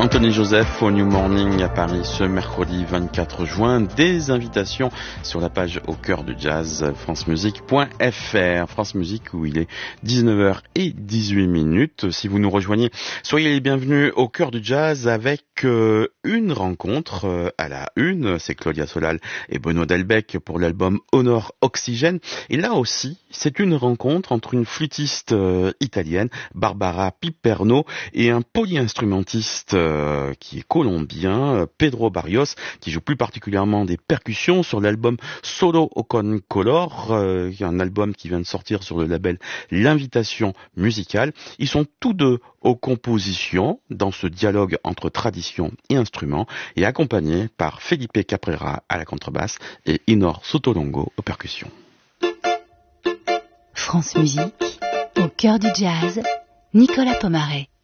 Anthony Joseph au New Morning à Paris ce mercredi 24 juin. Des invitations sur la page Au Cœur du Jazz, francemusique.fr. France Musique où il est 19h18. Si vous nous rejoignez, soyez les bienvenus au Cœur du Jazz avec une rencontre à la une. C'est Claudia Solal et Benoît Delbecq pour l'album Honor Oxygène. Et là aussi, c'est une rencontre entre une flûtiste italienne, Barbara Piperno, et un polyinstrumentiste qui est colombien, Pedro Barrios, qui joue plus particulièrement des percussions sur l'album Solo Con Color, un album qui vient de sortir sur le label L'Invitation Musicale. Ils sont tous deux aux compositions dans ce dialogue entre tradition et instrument et accompagnés par Felipe Caprera à la contrebasse et Inor Sotolongo aux percussions. France Musique, au cœur du jazz, Nicolas Pomaret.